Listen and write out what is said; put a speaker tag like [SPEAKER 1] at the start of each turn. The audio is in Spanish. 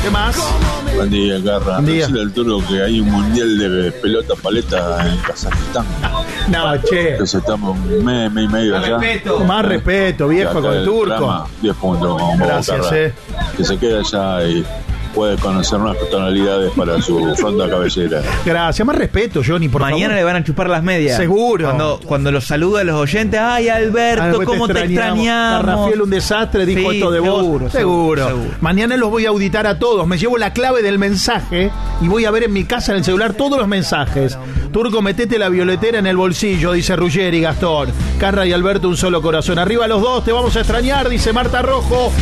[SPEAKER 1] ¿Qué más?
[SPEAKER 2] Buen día, Garra.
[SPEAKER 1] Buen día.
[SPEAKER 2] Decirle al Turco que hay un mundial de pelota paleta en Kazajistán.
[SPEAKER 1] No, che.
[SPEAKER 2] Entonces estamos un mes y medio allá.
[SPEAKER 1] Más respeto, viejo, con el Turco.
[SPEAKER 2] 10 puntos con vos,
[SPEAKER 1] Gracias,
[SPEAKER 2] Garra. Que se quede allá y puede conocer nuevas tonalidades para su fronda cabellera.
[SPEAKER 1] Gracias, más respeto, Johnny, por
[SPEAKER 3] Mañana
[SPEAKER 1] favor.
[SPEAKER 3] le van a chupar las medias.
[SPEAKER 1] Seguro.
[SPEAKER 3] Cuando los saluda a los oyentes, ay, Alberto, ¿cómo te extrañamos?
[SPEAKER 1] Rafael, un desastre, dijo
[SPEAKER 3] Sí,
[SPEAKER 1] esto de vos.
[SPEAKER 3] seguro.
[SPEAKER 1] Mañana los voy a auditar a todos. Me llevo la clave del mensaje y voy a ver en mi casa, en el celular, todos los mensajes. Turco, metete la violetera en el bolsillo, dice Ruggeri, Gastón. Carra y Alberto, un solo corazón. Arriba los dos, te vamos a extrañar, dice Marta Rojo.